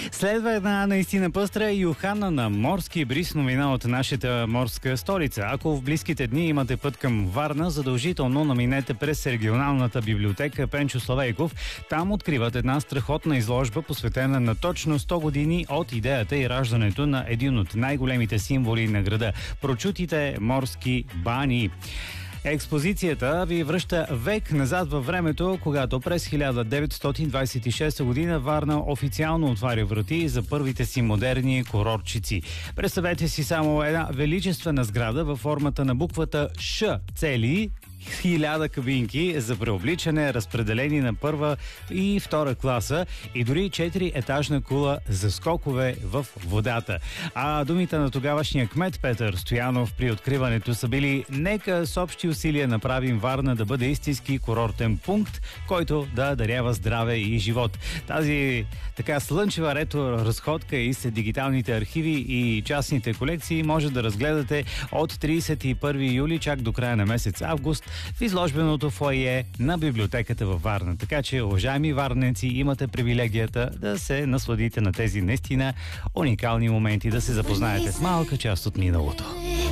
Следва една наистина пъстра и ухана на морски бриз новина от нашата морска столица. Ако в близките дни имате път към Варна, задължително наминете през регионалната библиотека Пенчо Славейков. Там откриват една страхотна изложба, посветена на точно 100 години от идеята и раждането на един от най-големите символи на града – прочутите морски бани. Експозицията ви връща век назад във времето, когато през 1926 година Варна официално отваря врати за първите си модерни курортчици. Представете си само една величествена сграда във формата на буквата Ш, цели 1000 кабинки за преобличане, разпределени на първа и втора класа и дори 4-етажна кула за скокове в водата. А думите на тогавашния кмет Петър Стоянов при откриването са били: нека с общи усилия направим Варна да бъде истински курортен пункт, който да дарява здраве и живот. Тази така слънчева ретро разходка и след дигиталните архиви и частните колекции може да разгледате от 31 юли чак до края на месец август в изложбеното фоайе на библиотеката във Варна. Така че, уважаеми варненци, имате привилегията да се насладите на тези наистина уникални моменти, да се запознаете с малка част от миналото.